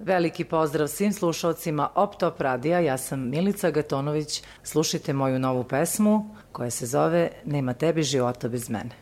Veliki pozdrav svim slušalcima Op-Top radija, ja sam Milica Gatonović, slušajte moju novu pesmu koja se zove Nema tebi života bez mene.